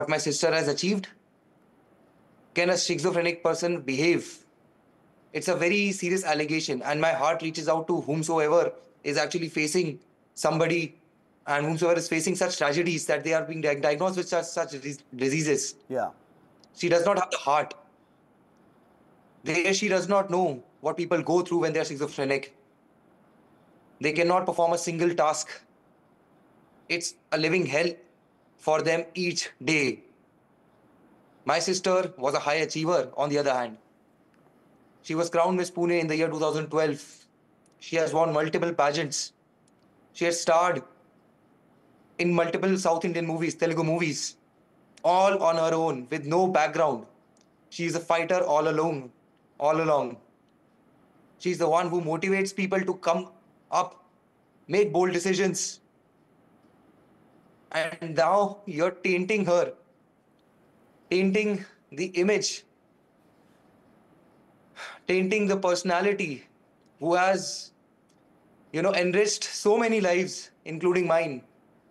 my sister has achieved? Can a schizophrenic person behave? It's a very serious allegation, and my heart reaches out to whomsoever is actually facing somebody and whomsoever is facing such tragedies that they are being diagnosed with such diseases. Yeah. She does not have the heart. She does not know what people go through when they are schizophrenic. They cannot perform a single task. It's a living hell for them each day. My sister was a high achiever, on the other hand. She was crowned Miss Pune in the year 2012. She has won multiple pageants. She has starred in multiple South Indian movies, Telugu movies, all on her own with no background. She is a fighter all alone, all along. She's the one who motivates people to come up, make bold decisions. And now you're tainting her, tainting the image, tainting the personality who has, enriched so many lives, including mine.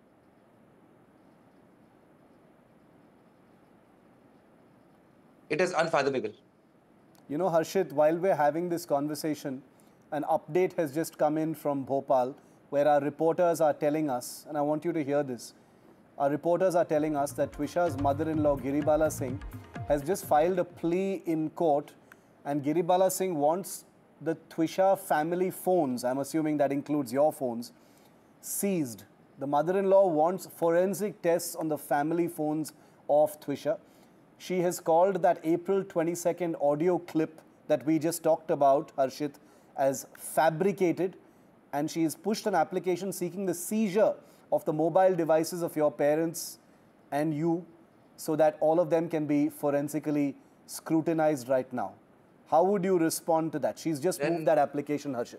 It is unfathomable. You know, Harshit, while we're having this conversation, an update has just come in from Bhopal where our reporters are telling us, and I want you to hear this. Our reporters are telling us that Twisha's mother-in-law, Giribala Singh, has just filed a plea in court, and Giribala Singh wants the Twisha family phones, I'm assuming that includes your phones, seized. The mother-in-law wants forensic tests on the family phones of Twisha. She has called that April 22nd audio clip that we just talked about, Harshit, as fabricated, and she has pushed an application seeking the seizure of the mobile devices of your parents and you so that all of them can be forensically scrutinized right now. How would you respond to that? She's just moved that application, Harshit.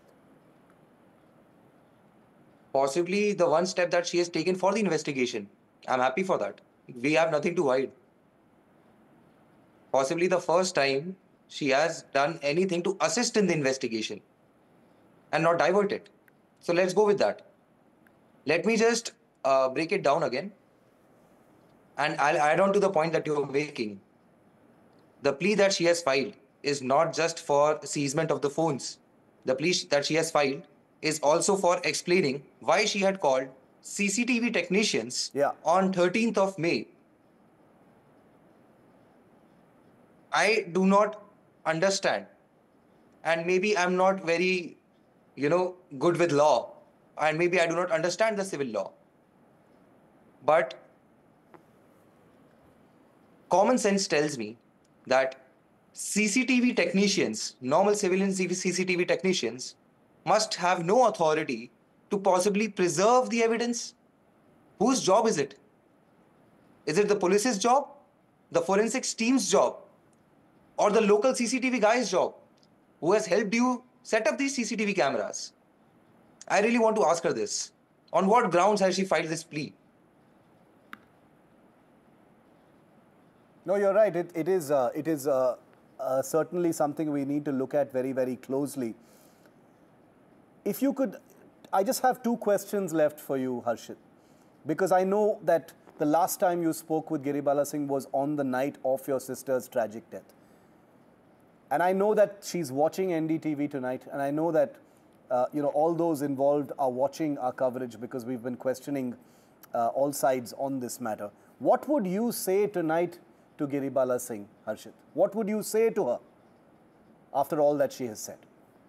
Possibly the one step that she has taken for the investigation. I'm happy for that. We have nothing to hide. Possibly the first time she has done anything to assist in the investigation and not divert it. So let's go with that. Let me just break it down again, and I'll add on to the point that you're making. The plea that she has filed is not just for seizement of the phones. The plea that she has filed is also for explaining why she had called CCTV technicians on 13th of May. I do not understand, and maybe I'm not very, good with law, and maybe I do not understand the civil law. But common sense tells me that CCTV technicians, normal civilian CCTV technicians, must have no authority to possibly preserve the evidence. Whose job is it? Is it the police's job, the forensics team's job, or the local CCTV guy's job who has helped you set up these CCTV cameras? I really want to ask her this. On what grounds has she filed this plea? No, you're right. It is certainly something we need to look at very, very closely. If you could, I just have two questions left for you, Harshit, because I know that the last time you spoke with Giribala Singh was on the night of your sister's tragic death. And I know that she's watching NDTV tonight, and I know that all those involved are watching our coverage because we've been questioning all sides on this matter. What would you say tonight to Giribala Singh, Harshit? What would you say to her after all that she has said?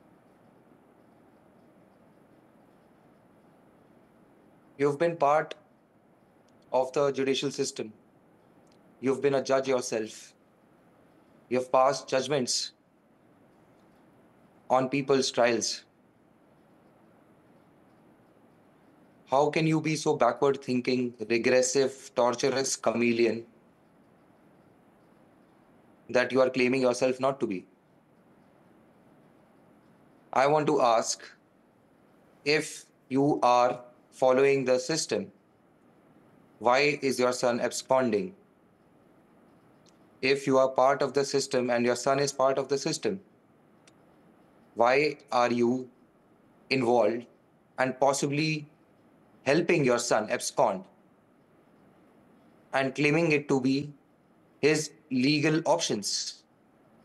You've been part of the judicial system. You've been a judge yourself. You've passed judgments on people's trials. How can you be so backward thinking, regressive, torturous chameleon that you are claiming yourself not to be? I want to ask, if you are following the system, why is your son absconding? If you are part of the system and your son is part of the system, why are you involved and possibly helping your son abscond? and claiming it to be his legal options.